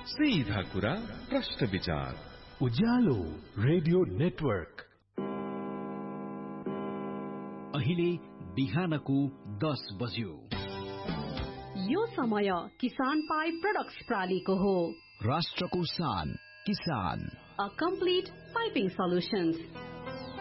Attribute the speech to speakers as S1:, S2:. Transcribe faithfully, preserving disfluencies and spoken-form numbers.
S1: सीधा कुरा प्रश्न विचार
S2: उज्यालो रेडियो नेटवर्क।
S3: अहिले बिहानको दस बज्यो।
S4: यो समय किसान पाइप प्रोडक्ट्स प्रालीको हो।
S3: राष्ट्रको शान किसान।
S4: A complete piping solutions.